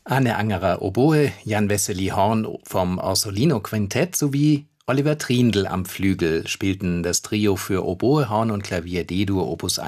Anne Angerer Oboe, Jan Wessely Horn vom Orsolino Quintett sowie Oliver Triendl am Flügel spielten das Trio für Oboe, Horn und Klavier D-Dur Opus